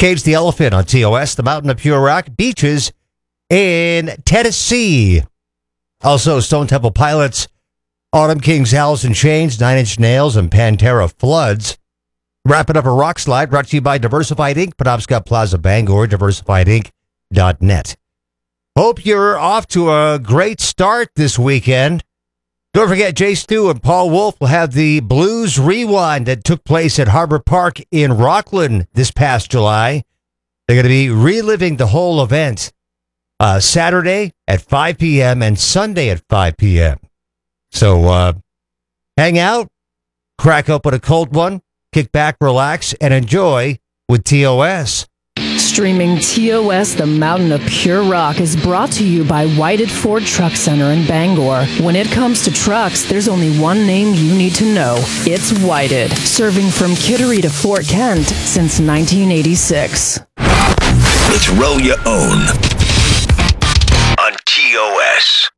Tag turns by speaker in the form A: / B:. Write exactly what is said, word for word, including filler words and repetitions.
A: Cage the Elephant on T O S, the Mountain of Pure Rock, Beaches in Tennessee. Also, Stone Temple Pilots, Autumn Kings, Alice in Chains, Nine Inch Nails, and Pantera Floods. Wrapping up a rock slide brought to you by Diversified Incorporated, Penobscot Plaza, Bangor, diversified inc dot net. Hope you're off to a great start this weekend. Don't forget, Jay Stu and Paul Wolf will have the Blues Rewind that took place at Harbor Park in Rockland this past July. They're going to be reliving the whole event uh, Saturday at five p.m. and Sunday at five p.m. So uh, hang out, crack open a cold one, kick back, relax, and enjoy with T O S.
B: Streaming T O S, the Mountain of Pure Rock, is brought to you by Whited Ford Truck Center in Bangor. When it comes to trucks, there's only one name you need to know. It's Whited, serving from Kittery to Fort Kent since nineteen eighty-six.
C: It's Roll Your Own on T O S.